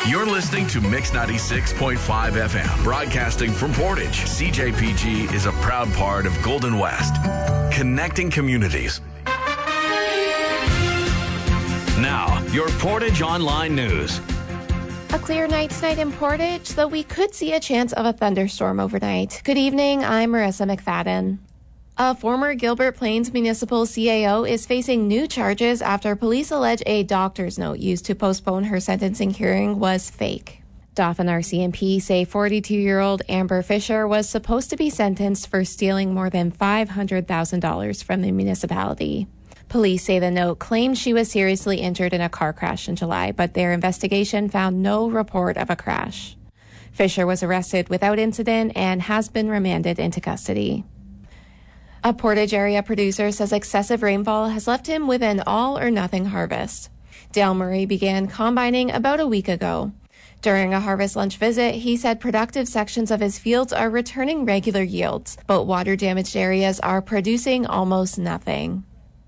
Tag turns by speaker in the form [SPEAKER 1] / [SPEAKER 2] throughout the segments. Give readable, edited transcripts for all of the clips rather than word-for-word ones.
[SPEAKER 1] You're listening to Mix 96.5 FM, broadcasting from Portage. CJPG is a proud part of Golden West, connecting communities. Now, your Portage Online News.
[SPEAKER 2] A clear night tonight in Portage, though we could see a chance of a thunderstorm overnight. Good evening, I'm Marissa McFadden. A former Gilbert Plains Municipal CAO is facing new charges after police allege a doctor's note used to postpone her sentencing hearing was fake. Dauphin RCMP say 42-year-old Amber Fisher was supposed to be sentenced for stealing more than $500,000 from the municipality. Police say the note claimed she was seriously injured in a car crash in July, but their investigation found no report of a crash. Fisher was arrested without incident and has been remanded into custody. A Portage area producer says excessive rainfall has left him with an all-or-nothing harvest. Dale Murray began combining about a week ago. During a harvest lunch visit, he said productive sections of his fields are returning regular yields, but water-damaged areas are producing almost nothing.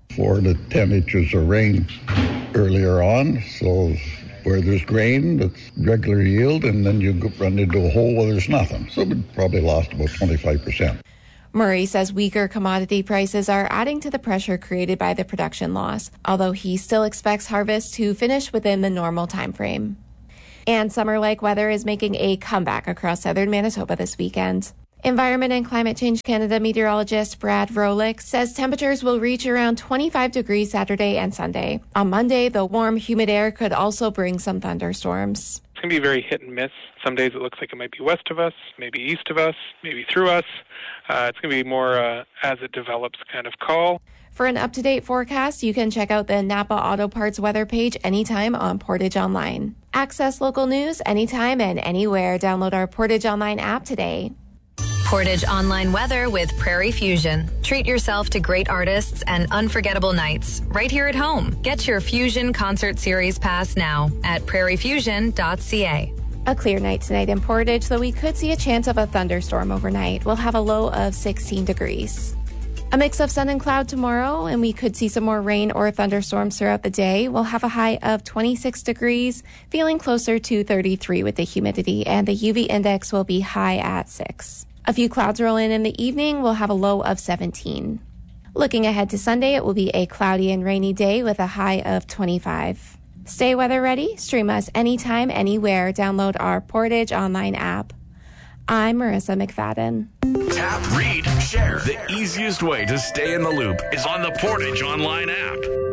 [SPEAKER 3] 4 to 10 inches of rain earlier on, so where there's grain, that's regular yield, and then you run into a hole where there's nothing. So we probably lost about 25%.
[SPEAKER 2] Murray says weaker commodity prices are adding to the pressure created by the production loss, although he still expects harvest to finish within the normal time frame. And summer-like weather is making a comeback across southern Manitoba this weekend. Environment and Climate Change Canada meteorologist Brad Vrolik says temperatures will reach around 25 degrees Saturday and Sunday. On Monday, the warm, humid air could also bring some thunderstorms.
[SPEAKER 4] It's going to be very hit and miss. Some days it looks like it might be west of us, maybe east of us, maybe through us. It's going to be more as it develops kind of call.
[SPEAKER 2] For an up-to-date forecast, you can check out the Napa Auto Parts weather page anytime on Portage Online. Access local news anytime and anywhere. Download our Portage Online app today.
[SPEAKER 5] Portage Online weather with Prairie Fusion. Treat yourself to great artists and unforgettable nights right here at home. Get your Fusion Concert Series pass now at prairiefusion.ca.
[SPEAKER 2] A clear night tonight in Portage, though we could see a chance of a thunderstorm overnight. We'll have a low of 16 degrees. A mix of sun and cloud tomorrow, and we could see some more rain or thunderstorms throughout the day. We'll have a high of 26 degrees, feeling closer to 33 with the humidity, and the UV index will be high at 6. A few clouds roll in the evening. We'll have a low of 17. Looking ahead to Sunday, it will be a cloudy and rainy day with a high of 25. Stay weather ready. Stream us anytime, anywhere. Download our Portage Online app. I'm Marissa McFadden.
[SPEAKER 1] Tap, read, share. The easiest way to stay in the loop is on the Portage Online app.